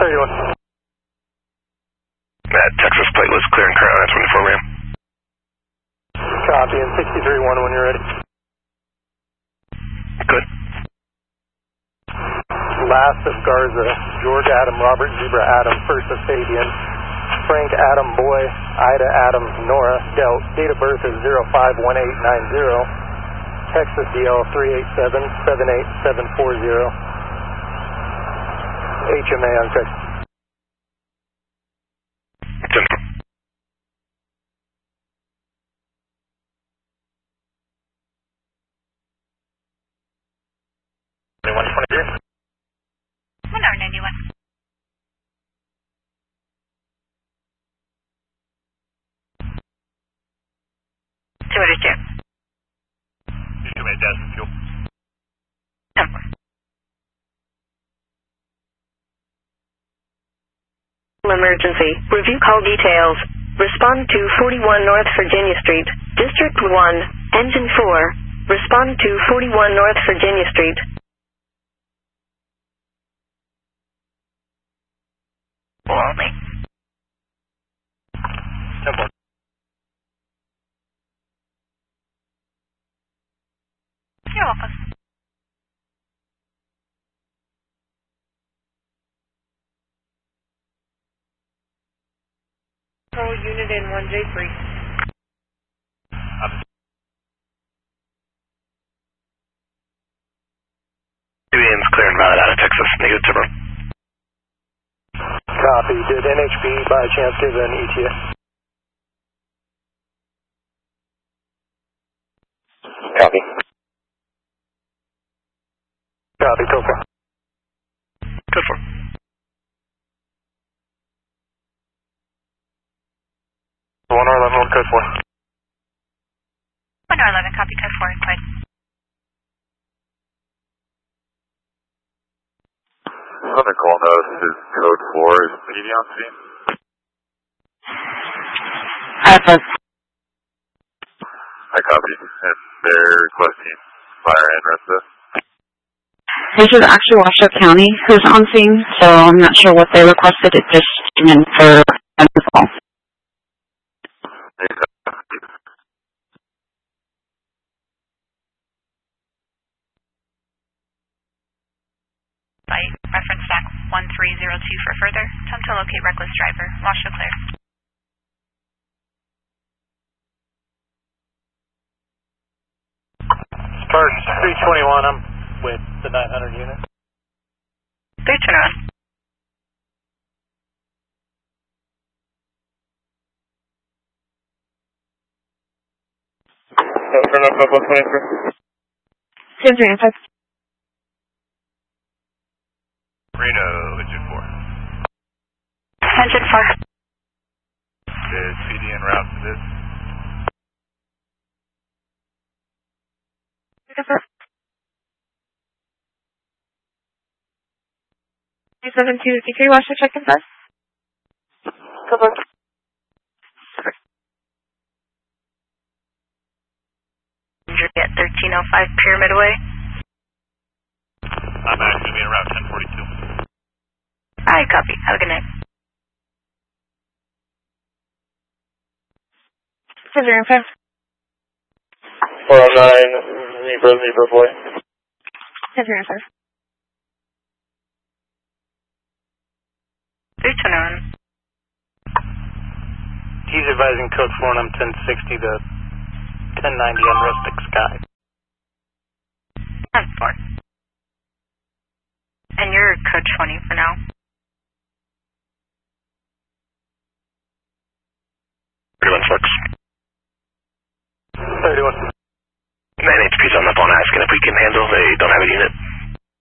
31. That Texas plate was clear and current on 24 RAM. Copy, and 63-1 when you're ready. Good. Last of Garza, George Adam, Robert Zebra Adam, first of Fabian, Frank Adam Boy, Ida Adam Nora, Delt, date of birth is 051890, Texas DL 387-78740, HMA on check. Emergency. Review call details. Respond to 41 North Virginia Street, District 1, Engine 4. Respond to 41 North Virginia Street. Only. Simple. You're welcome. Unit in 1J3. Fabian's clear and valid out of Texas. Negative Timber. Copy. Did NHB by chance give an ETA? Copy. Copy, go for. Good for. One R11, code 4. 1R11, copy code 4, quite. Another call notice is code 4. Is PD on scene? Alpha. I copy. And they're requesting fire and rescue. This is actually Washoe County who's on scene, so I'm not sure what they requested. It just came in for a call. Site, reference stack 1302 for further. Attempt to locate reckless driver. Washoe clear. Start 321, I'm with the 900 unit. 321. Turn up 123. Sensor info. Reno, Engine 4. Engine 4. Is PD en route to this? 7253, Washoe check and bus. Cover. At 1305 Pyramid Way. I'm actually being around 1042. Alright, copy. Have a good night. Sensor info. 409, Zebra Boy. Sensor info. 321. He's advising code 4 and I'm 1060 to 1090 on Rustic Sky. 10-4. And you're code 20 for now.